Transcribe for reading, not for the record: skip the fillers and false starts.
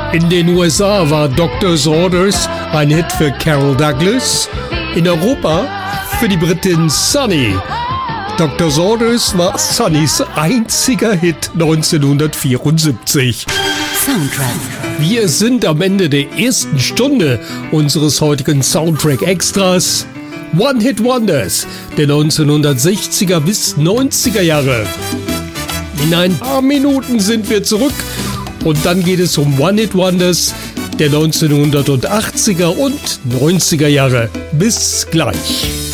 In den USA war Doctor's Orders ein Hit für Carol Douglas, in Europa für die Britin Sunny. Doctor's Orders war Sunnys einziger Hit 1974. Soundtrack. Wir sind am Ende der ersten Stunde unseres heutigen Soundtrack Extras. One-Hit Wonders der 1960er bis 90er Jahre. In ein paar Minuten sind wir zurück und dann geht es um One-Hit Wonders der 1980er und 90er Jahre. Bis gleich.